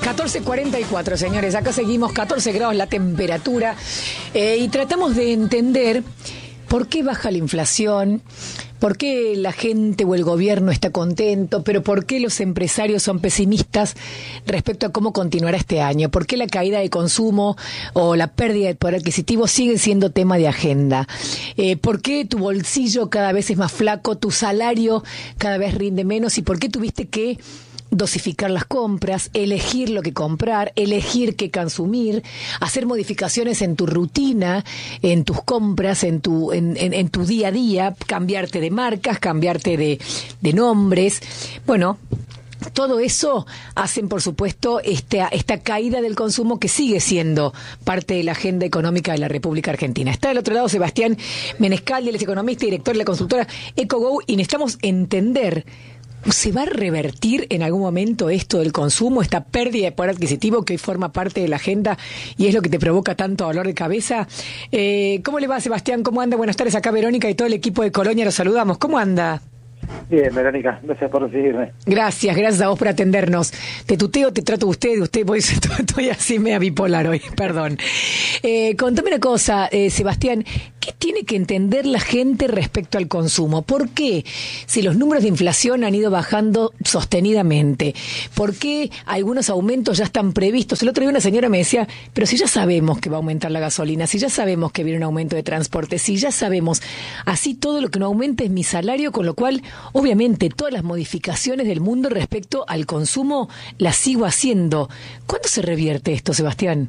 14:44, señores, acá seguimos, 14 grados la temperatura, y tratamos de entender por qué baja la inflación, por qué la gente o el gobierno está contento, pero por qué los empresarios son pesimistas respecto a cómo continuará este año, por qué la caída de consumo o la pérdida de poder adquisitivo sigue siendo tema de agenda, por qué tu bolsillo cada vez es más flaco, tu salario cada vez rinde menos y por qué tuviste que dosificar las compras, elegir lo que comprar, elegir qué consumir, hacer modificaciones en tu rutina, en tus compras, en tu día a día, cambiarte de marcas, cambiarte de nombres. Bueno, todo eso hacen, por supuesto, esta caída del consumo que sigue siendo parte de la agenda económica de la República Argentina. Está del otro lado Sebastián Menescal, él es economista y director de la consultora EcoGo, y necesitamos entender, ¿se va a revertir en algún momento esto del consumo, esta pérdida de poder adquisitivo que hoy forma parte de la agenda y es lo que te provoca tanto dolor de cabeza? ¿Cómo le va, Sebastián? ¿Cómo anda? Buenas tardes, acá Verónica y todo el equipo de Colonia, los saludamos. ¿Cómo anda? Bien, Verónica, gracias por recibirme. Gracias a vos por atendernos. Te tuteo, te trato usted, pues estoy así media bipolar hoy, perdón. Contame una cosa, Sebastián, ¿qué tiene que entender la gente respecto al consumo? ¿Por qué, si los números de inflación han ido bajando sostenidamente, por qué algunos aumentos ya están previstos? El otro día una señora me decía, pero si ya sabemos que va a aumentar la gasolina, si ya sabemos que viene un aumento de transporte, si ya sabemos, así todo lo que no aumente es mi salario, con lo cual, obviamente, todas las modificaciones del mundo respecto al consumo las sigo haciendo. ¿Cuándo se revierte esto, Sebastián?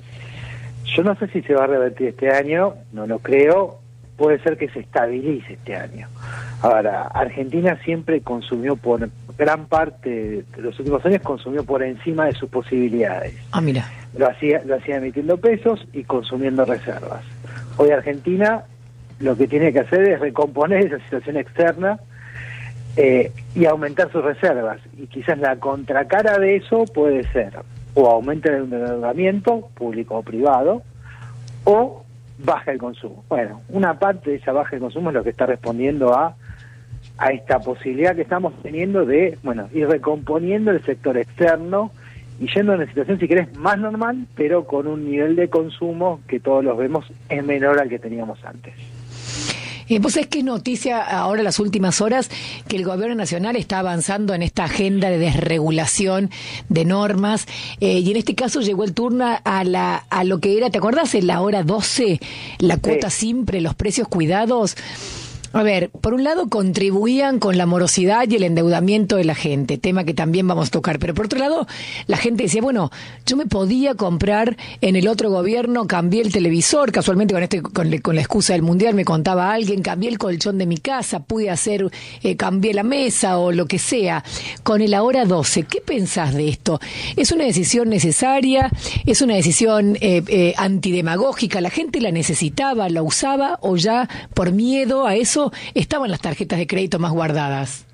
Yo no sé si se va a revertir este año, no lo creo, puede ser que se estabilice este año. Ahora, Argentina siempre consumió por gran parte de los últimos años, consumió por encima de sus posibilidades. Ah, mira. Lo hacía emitiendo pesos y consumiendo reservas. Hoy Argentina lo que tiene que hacer es recomponer esa situación externa y aumentar sus reservas. Y quizás la contracara de eso puede ser o aumenta el endeudamiento público o privado, o baja el consumo. Bueno, una parte de esa baja del consumo es lo que está respondiendo a esta posibilidad que estamos teniendo de, ir recomponiendo el sector externo y yendo a una situación, si querés, más normal, pero con un nivel de consumo que todos los vemos es menor al que teníamos antes. Vos sabés que es noticia ahora las últimas horas que el gobierno nacional está avanzando en esta agenda de desregulación de normas, y en este caso llegó el turno a lo que era, ¿te acordás? En la hora 12, la cuota siempre, los precios cuidados. A ver, por un lado contribuían con la morosidad y el endeudamiento de la gente, tema que también vamos a tocar, pero por otro lado la gente decía, bueno, yo me podía comprar en el otro gobierno, cambié el televisor, casualmente con la excusa del mundial me contaba alguien, cambié el colchón de mi casa, pude hacer, cambié la mesa o lo que sea, con el ahora 12, ¿qué pensás de esto? ¿Es una decisión necesaria? ¿Es una decisión antidemagógica? ¿La gente la necesitaba, la usaba o ya por miedo a eso estaban las tarjetas de crédito más guardadas?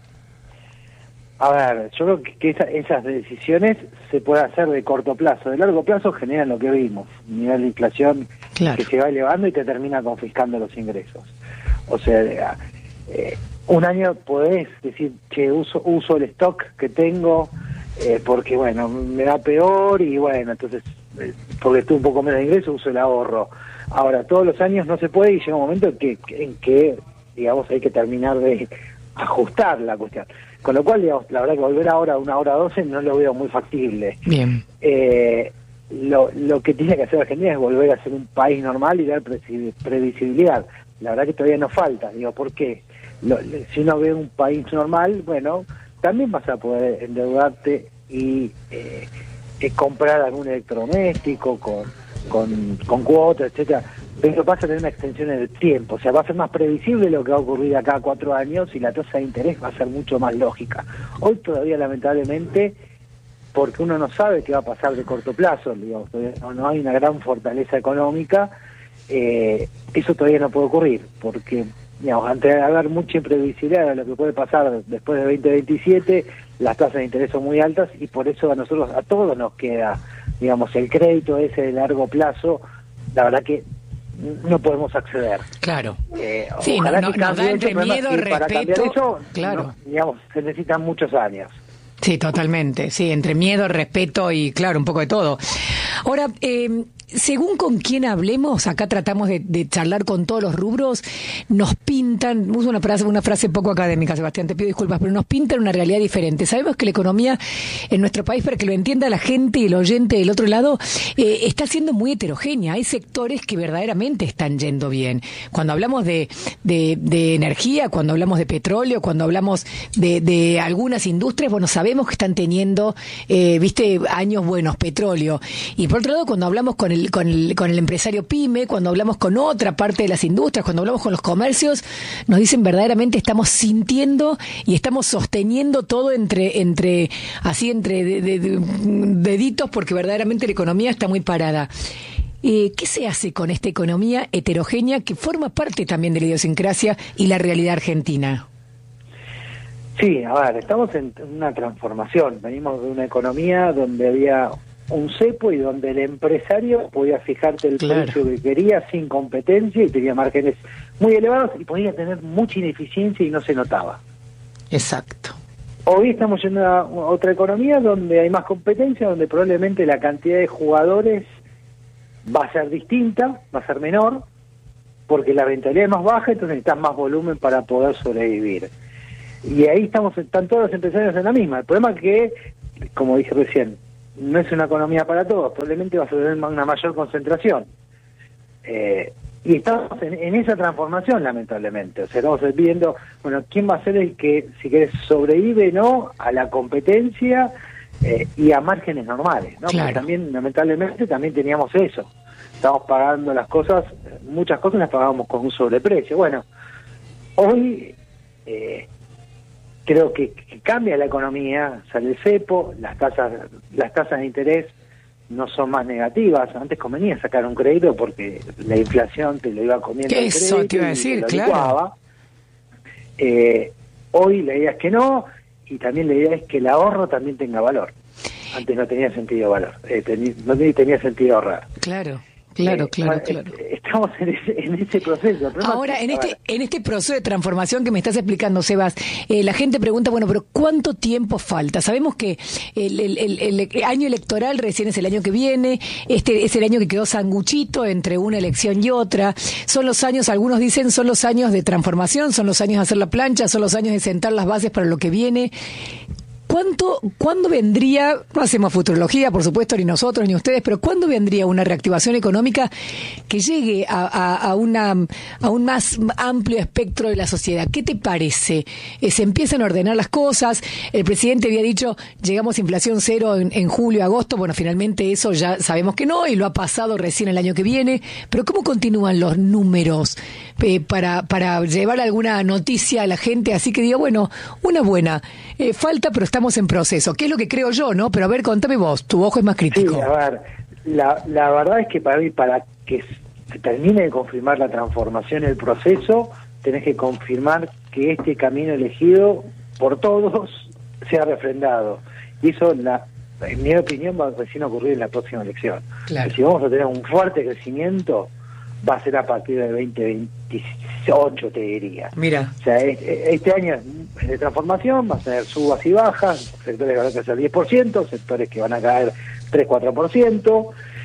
A ver, yo creo que esas decisiones se pueden hacer de corto plazo. De largo plazo generan lo que vimos, un nivel de inflación que se va elevando y te termina confiscando los ingresos. O sea, un año podés decir que uso el stock que tengo porque, me da peor y, entonces, porque tuve un poco menos de ingreso, uso el ahorro. Ahora, todos los años no se puede y llega un momento en que digamos, hay que terminar de ajustar la cuestión. Con lo cual, digamos, la verdad que volver ahora a una hora 12 no lo veo muy factible. Bien. Lo que tiene que hacer Argentina es volver a ser un país normal y dar previsibilidad. La verdad que todavía nos falta. Digo, ¿por qué? Si uno ve un país normal, también vas a poder endeudarte y comprar algún electrodoméstico con cuotas, etcétera. Pero pasa a tener una extensión en el tiempo, o sea, va a ser más previsible lo que va a ocurrir acá a 4 años y la tasa de interés va a ser mucho más lógica. Hoy todavía, lamentablemente, porque uno no sabe qué va a pasar de corto plazo, digamos, todavía no hay una gran fortaleza económica, eso todavía no puede ocurrir, porque, digamos, ante de haber mucha imprevisibilidad de lo que puede pasar después de 2027, las tasas de interés son muy altas y por eso a todos nos queda, digamos, el crédito ese de largo plazo, la verdad que no podemos acceder. Claro. Sí, nos da entre miedo, respeto. Para cambiar eso, digamos, se necesitan muchos años. Sí, totalmente. Sí, entre miedo, respeto y, claro, un poco de todo. Ahora, según con quién hablemos, acá tratamos de charlar con todos los rubros, nos pintan, uso una frase poco académica, Sebastián, te pido disculpas, pero nos pintan una realidad diferente. Sabemos que la economía en nuestro país, para que lo entienda la gente y el oyente del otro lado, está siendo muy heterogénea. Hay sectores que verdaderamente están yendo bien. Cuando hablamos de energía, cuando hablamos de petróleo, cuando hablamos de algunas industrias, bueno, sabemos que están teniendo, años buenos, petróleo. Y por otro lado, cuando hablamos con el empresario pyme, cuando hablamos con otra parte de las industrias, cuando hablamos con los comercios, nos dicen verdaderamente estamos sintiendo y estamos sosteniendo todo entre deditos, porque verdaderamente la economía está muy parada. ¿Qué se hace con esta economía heterogénea que forma parte también de la idiosincrasia y la realidad argentina? Sí, a ver, estamos en una transformación. Venimos de una economía donde había un cepo y donde el empresario podía fijarte el precio que quería sin competencia y tenía márgenes muy elevados y podía tener mucha ineficiencia y no se notaba. Exacto. Hoy estamos en otra economía donde hay más competencia, donde probablemente la cantidad de jugadores va a ser distinta, va a ser menor, porque la rentabilidad es más baja, entonces necesitas más volumen para poder sobrevivir. Y ahí están todos los empresarios en la misma. El problema es que, como dije recién, no es una economía para todos, probablemente va a ser una mayor concentración. Y estamos en esa transformación, lamentablemente. O sea, estamos viendo, bueno, quién va a ser el que, si querés, sobrevive, ¿no?, a la competencia y a márgenes normales, ¿no? Claro. Porque también, lamentablemente, también teníamos eso. Estamos pagando las cosas, muchas cosas las pagábamos con un sobreprecio. Bueno, hoy creo que cambia la economía, sale el cepo, las tasas de interés no son más negativas. Antes convenía sacar un crédito porque la inflación te lo iba comiendo el crédito. Eso te iba a decir, claro. Hoy la idea es que no, y también la idea es que el ahorro también tenga valor. Antes no tenía sentido valor, no tenía sentido ahorrar. Claro. Estamos en ese proceso. Ahora, en este proceso de transformación que me estás explicando, Sebas, la gente pregunta, bueno, pero ¿cuánto tiempo falta? Sabemos que el año electoral recién es el año que viene, este es el año que quedó sanguchito entre una elección y otra. Son los años, algunos dicen, son los años de transformación, son los años de hacer la plancha, son los años de sentar las bases para lo que viene. ¿Cuándo vendría, no hacemos futurología, por supuesto, ni nosotros ni ustedes, pero cuándo vendría una reactivación económica que llegue a un más amplio espectro de la sociedad? ¿Qué te parece? ¿Se empiezan a ordenar las cosas? El presidente había dicho, llegamos a inflación cero en julio, agosto. Bueno, finalmente eso ya sabemos que no, y lo ha pasado recién el año que viene. Pero ¿cómo continúan los números para llevar alguna noticia a la gente? Así que diga, bueno, una buena. Falta, pero estamos en proceso. ¿Qué es lo que creo yo, no? Pero a ver, contame vos, tu ojo es más crítico. Sí, a ver, la verdad es que para que se termine de confirmar la transformación, el proceso, tenés que confirmar que este camino elegido por todos sea refrendado. Y eso, en mi opinión, va a recién ocurrir en la próxima elección. Claro. Si vamos a tener un fuerte crecimiento, va a ser a partir del 2028, te diría. Mira. O sea, este año es de transformación, va a tener subas y bajas, sectores que van a crecer 10%, sectores que van a caer 3-4%,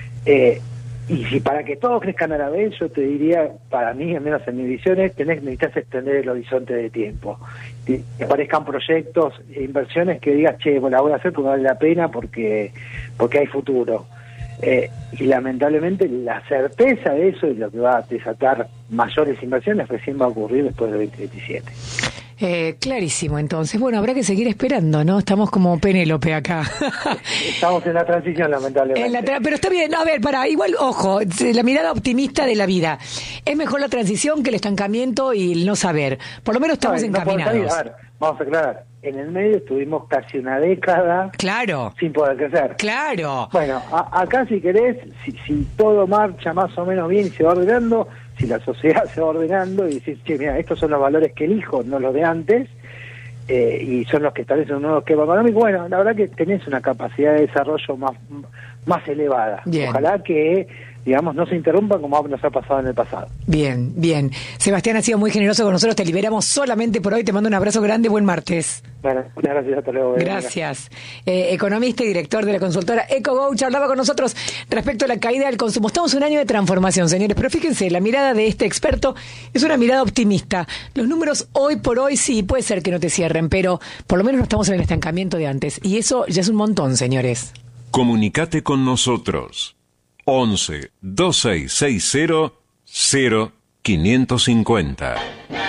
y si para que todos crezcan a la vez, yo te diría, para mí, al menos en mis visiones, necesitas extender el horizonte de tiempo. Que aparezcan proyectos e inversiones que digas, che, bueno, la voy a hacer porque vale la pena, porque hay futuro. Y lamentablemente la certeza de eso es lo que va a desatar mayores inversiones, recién va a ocurrir después del 2027. Clarísimo, entonces. Bueno, habrá que seguir esperando, ¿no? Estamos como Penélope acá. Estamos en la transición, lamentablemente. Pero está bien, a ver, igual, ojo, la mirada optimista de la vida. Es mejor la transición que el estancamiento y el no saber. Por lo menos estamos encaminados. A ver, vamos a aclarar. En el medio estuvimos casi una década sin poder crecer. Claro. Bueno, acá si querés, si todo marcha más o menos bien y se va ordenando, si la sociedad se va ordenando y decís, che, mira, estos son los valores que elijo, no los de antes, y son los que establecen un nuevo esquema económico, bueno, la verdad que tenés una capacidad de desarrollo más elevada. Bien. Ojalá que digamos, no se interrumpan como nos ha pasado en el pasado. Bien, bien. Sebastián ha sido muy generoso con nosotros, te liberamos solamente por hoy, te mando un abrazo grande, buen martes. Bueno, muchas gracias, hasta luego. Gracias. Economista y director de la consultora EcoGo charlaba con nosotros respecto a la caída del consumo. Estamos en un año de transformación, señores, pero fíjense, la mirada de este experto es una mirada optimista. Los números hoy por hoy sí, puede ser que no te cierren, pero por lo menos no estamos en el estancamiento de antes. Y eso ya es un montón, señores. Comunicate con nosotros. 11 2660 0550.